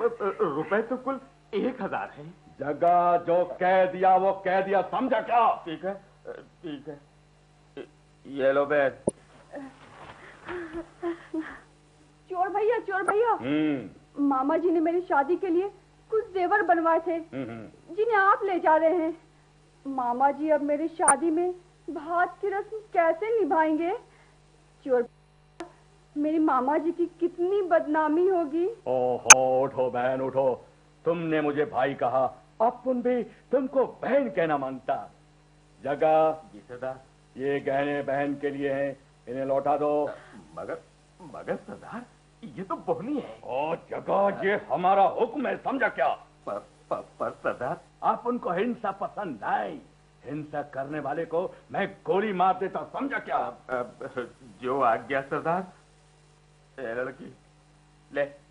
रुपए तो कुल 1000 है। जगह जो कह दिया वो कह दिया, समझा क्या? ठीक है ठीक है, ये लो बैग। चोर भैया, मामा जी ने मेरी शादी के लिए कुछ जेवर बनवाए थे जिन्हें आप ले जा रहे हैं। मामा जी अब मेरी शादी में भात की रस्म कैसे निभाएंगे? चोर, मेरी मामा जी की कितनी बदनामी होगी। ओहो, उठो बहन उठो। तुमने मुझे भाई कहा, अपन भी तुमको बहन कहना मांगता। जगह जी सरदार, ये गहने बहन के लिए हैं, इन्हें लौटा दो। मगर सरदार, ये तो बोहनी है। ओ जगह, ये हमारा हुक्म है, समझा क्या? पर सरदार, आप उनको हिंसा पसंद नहीं। हिंसा करने वाले को मैं गोली मार देता, समझा क्या? जो आज्ञा सरदार। लड़की ले।